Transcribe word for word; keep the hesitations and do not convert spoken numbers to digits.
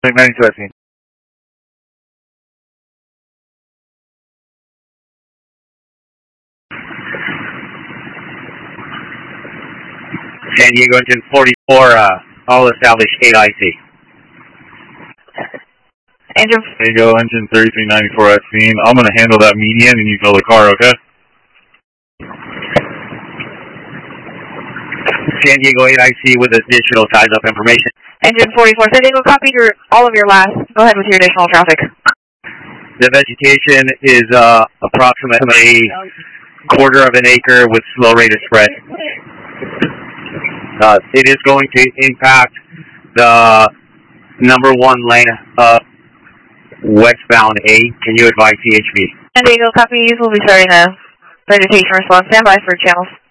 ninety-two at scene. San Diego engine forty-four, uh, all established eight I C. Engine. San Diego engine thirty-three ninety-four at scene. I'm going to handle that median and you fill the car, okay? San Diego eight I C with additional ties up information. Engine forty-four, San Diego, copy your, all of your last. Go ahead with your additional traffic. The vegetation is uh, approximately quarter of an acre with slow rate of spread. Uh, it is going to impact the number one lane of westbound A. Can you advise C H B? San Diego, copy. Will be starting a vegetation response. Stand by for channels.